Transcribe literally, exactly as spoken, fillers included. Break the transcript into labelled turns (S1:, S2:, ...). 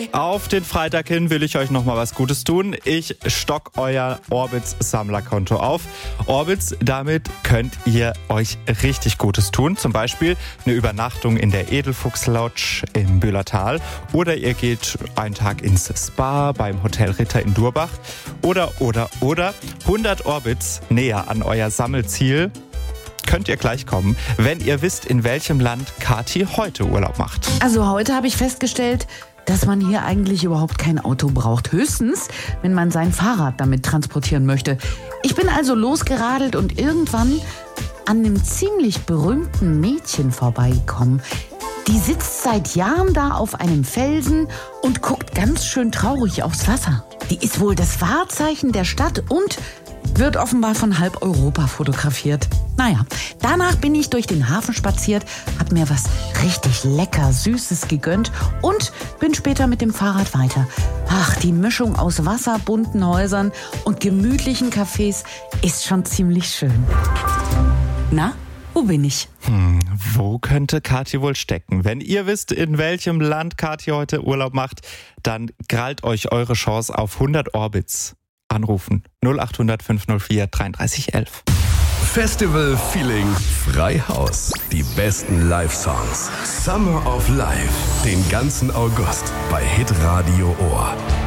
S1: Auf den Freitag hin will ich euch noch mal was Gutes tun. Ich stock euer Orbitz-Sammlerkonto auf. Orbitz, damit könnt ihr euch richtig Gutes tun. Zum Beispiel eine Übernachtung in der Edelfuchs-Lodge im Bühlertal. Oder ihr geht einen Tag ins Spa beim Hotel Ritter in Durbach. Oder, oder, oder hundert Orbitz näher an euer Sammelziel könnt ihr gleich kommen, wenn ihr wisst, in welchem Land Kathi heute Urlaub macht.
S2: Also heute habe ich festgestellt, dass man hier eigentlich überhaupt kein Auto braucht. Höchstens, wenn man sein Fahrrad damit transportieren möchte. Ich bin also losgeradelt und irgendwann an einem ziemlich berühmten Mädchen vorbeigekommen. Die sitzt seit Jahren da auf einem Felsen und guckt ganz schön traurig aufs Wasser. Die ist wohl das Wahrzeichen der Stadt und wird offenbar von halb Europa fotografiert. Naja, danach bin ich durch den Hafen spaziert, hab mir was richtig lecker Süßes gegönnt und bin später mit dem Fahrrad weiter. Ach, die Mischung aus Wasser, bunten Häusern und gemütlichen Cafés ist schon ziemlich schön. Na, wo bin ich?
S1: Hm, wo könnte Kathi wohl stecken? Wenn ihr wisst, in welchem Land Kathi heute Urlaub macht, dann krallt euch eure Chance auf hundert Orbitz. Anrufen null acht hundert fünf null vier dreiunddreißig elf.
S3: Festival Feeling Freihaus. Die besten Live-Songs. Summer of Life. Den ganzen August bei Hitradio Ohr.